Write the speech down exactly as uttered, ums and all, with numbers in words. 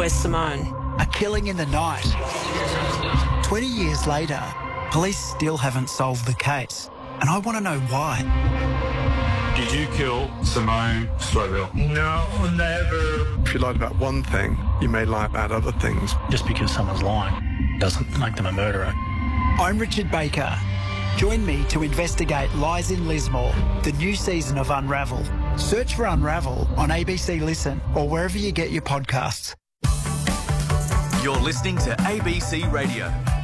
Where's Simone? A killing in the night. twenty years later, police still haven't solved the case, and I want to know why. Did you kill Simone Stroville? No, never. If you lied about one thing, you may lie about other things. Just because someone's lying doesn't make them a murderer. I'm Richard Baker. Join me to investigate Lies in Lismore, the new season of Unravel. Search for Unravel on A B C Listen or wherever you get your podcasts. You're listening to A B C Radio.